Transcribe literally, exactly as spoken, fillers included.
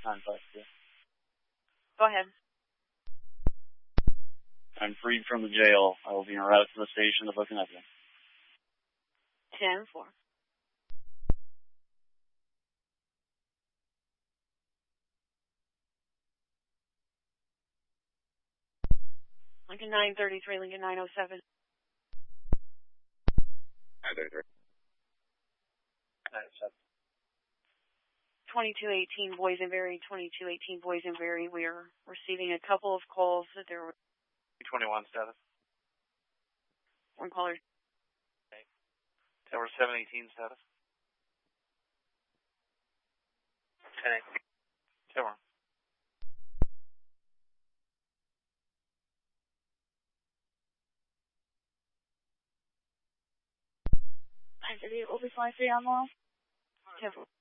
nine five two. Go ahead. I'm freed from the jail. I will be en route to the station to book an evidence. ten four. Lincoln nine thirty-three, Lincoln nine oh seven. nine thirty-three. nine oh seven. twenty-two eighteen Boysenberry, twenty-two eighteen Boysenberry. We are receiving a couple of calls that there were twenty-one status. one caller. Okay. Tower seven eighteen status. ten eight. Tower. I did it over five three on wall. ten four.